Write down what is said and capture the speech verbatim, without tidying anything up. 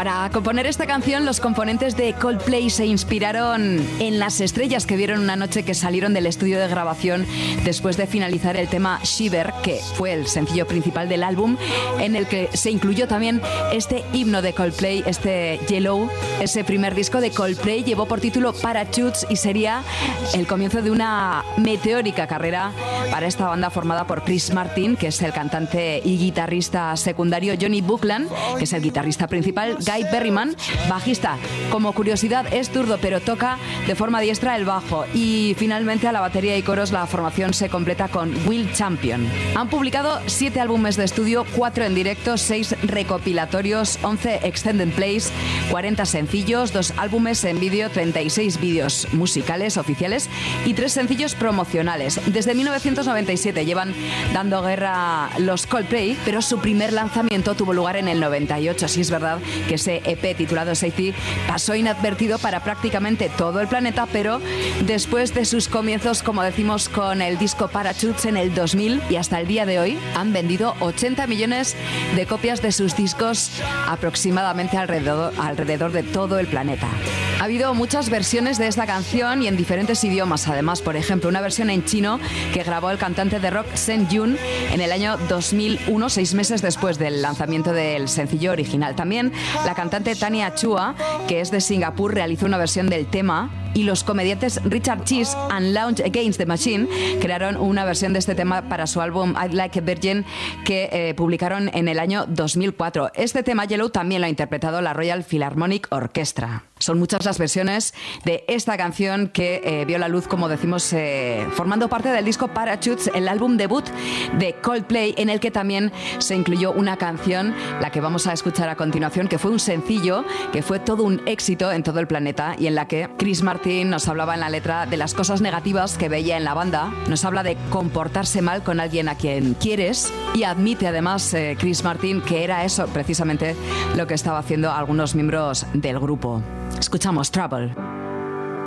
Para componer esta canción, los componentes de Coldplay se inspiraron en las estrellas que vieron una noche que salieron del estudio de grabación después de finalizar el tema Shiver, que fue el sencillo principal del álbum, en el que se incluyó también este himno de Coldplay, este Yellow. Ese primer disco de Coldplay llevó por título Parachutes y sería el comienzo de una meteórica carrera para esta banda formada por Chris Martin, que es el cantante y guitarrista secundario, Johnny Buckland, que es el guitarrista principal, Guy Berryman, bajista. Como curiosidad, es zurdo, pero toca de forma diestra el bajo. Y finalmente a la batería y coros la formación se completa con Will Champion. Han publicado siete álbumes de estudio, cuatro en directo, seis recopilatorios, once extended plays, cuarenta sencillos, dos álbumes en vídeo, treinta y seis vídeos musicales oficiales y tres sencillos promocionales. Desde mil novecientos noventa y siete llevan dando guerra los Coldplay, pero su primer lanzamiento tuvo lugar en el noventa y ocho. Sí, es verdad que ese E P titulado Safety pasó inadvertido para prácticamente todo el planeta, pero después de sus comienzos, como decimos, con el disco Parachutes en el dos mil y hasta el día de hoy, han vendido ochenta millones de copias de sus discos aproximadamente alrededor, alrededor de todo el planeta. Ha habido muchas versiones de esta canción y en diferentes idiomas. Además, por ejemplo, una versión en chino que grabó el cantante de rock Shen Yun en el año dos mil uno, seis meses después del lanzamiento del sencillo original. También la cantante Tanya Chua, que es de Singapur, realizó una versión del tema. Y los comediantes Richard Cheese and Lounge Against the Machine crearon una versión de este tema para su álbum I Like a Virgin, que eh, publicaron en el año dos mil cuatro. Este tema Yellow también lo ha interpretado la Royal Philharmonic Orchestra. Son muchas las versiones de esta canción que eh, vio la luz, como decimos, eh, formando parte del disco Parachutes, el álbum debut de Coldplay, en el que también se incluyó una canción, la que vamos a escuchar a continuación, que fue un sencillo, que fue todo un éxito en todo el planeta y en la que Chris Martin nos hablaba en la letra de las cosas negativas que veía en la banda. Nos habla de comportarse mal con alguien a quien quieres y admite además eh, Chris Martin que era eso precisamente lo que estaba haciendo algunos miembros del grupo. Escuchamos Trouble.